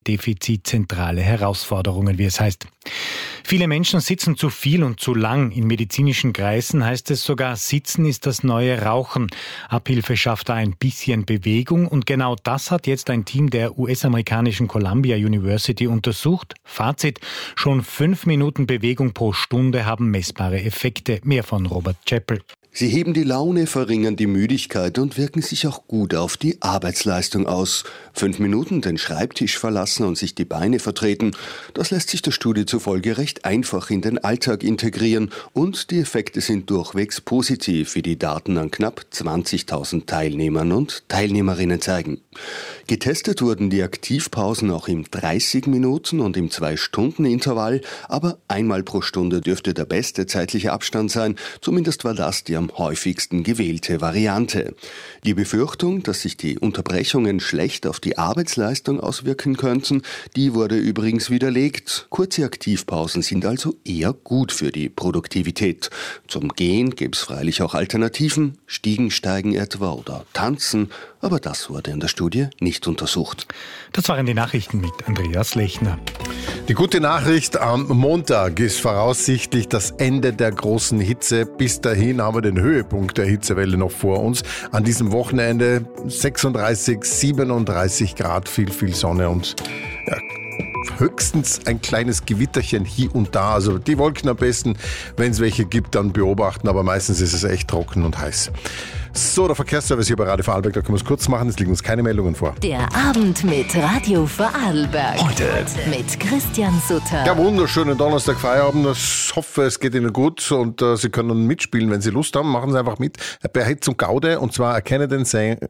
Defizit zentrale Herausforderungen, wie es heißt. Viele Menschen sitzen zu viel und zu lang. In medizinischen Kreisen heißt es sogar, Sitzen ist das neue Rauchen. Abhilfe schafft da ein bisschen Bewegung und genau das hat jetzt ein Team der US-amerikanischen Columbia University untersucht. Fazit, schon 5 Minuten Bewegung pro Stunde haben messbare Effekte. Mehr von Robert Chappell. Sie heben die Laune, verringern die Müdigkeit und wirken sich auch gut auf die Arbeitsleistung aus. 5 Minuten den Schreibtisch verlassen und sich die Beine vertreten, das lässt sich der Studie zufolge recht einfach in den Alltag integrieren und die Effekte sind durchwegs positiv, wie die Daten an knapp 20.000 Teilnehmern und Teilnehmerinnen zeigen. Getestet wurden die Aktivpausen auch im 30 Minuten und im 2-Stunden-Intervall, aber einmal pro Stunde dürfte der beste zeitliche Abstand sein, zumindest war das die am häufigsten gewählte Variante. Die Befürchtung, dass sich die Unterbrechungen schlecht auf die Arbeitsleistung auswirken könnten, die wurde übrigens widerlegt. Kurze Aktivpausen sind also eher gut für die Produktivität. Zum Gehen gäbe es freilich auch Alternativen, Stiegensteigen etwa oder Tanzen, aber das wurde in der Studie nicht untersucht. Das waren die Nachrichten mit Andreas Lechner. Die gute Nachricht, am Montag ist voraussichtlich das Ende der großen Hitze. Bis dahin haben wir den Höhepunkt der Hitzewelle noch vor uns. An diesem Wochenende 36, 37 Grad, viel Sonne und ja, höchstens ein kleines Gewitterchen hier und da. Also die Wolken am besten, wenn es welche gibt, dann beobachten, aber meistens ist es echt trocken und heiß. So, der Verkehrsservice hier bei Radio Vorarlberg, da können wir es kurz machen, es liegen uns keine Meldungen vor. Der Abend mit Radio Vorarlberg. Heute mit Christian Sutter. Ja, wunderschönen Donnerstag, Feierabend. Ich hoffe, es geht Ihnen gut und Sie können mitspielen, wenn Sie Lust haben. Machen Sie einfach mit. Bei Hetz und Gaude, und zwar erkenne den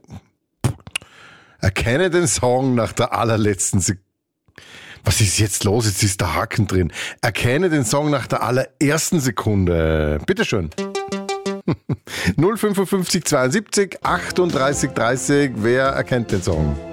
Song nach der allerletzten Sekunde. Was ist jetzt los? Jetzt ist der Haken drin. Erkenne den Song nach der allerersten Sekunde. Bitteschön. 055 72 38 30. Wer erkennt den Song?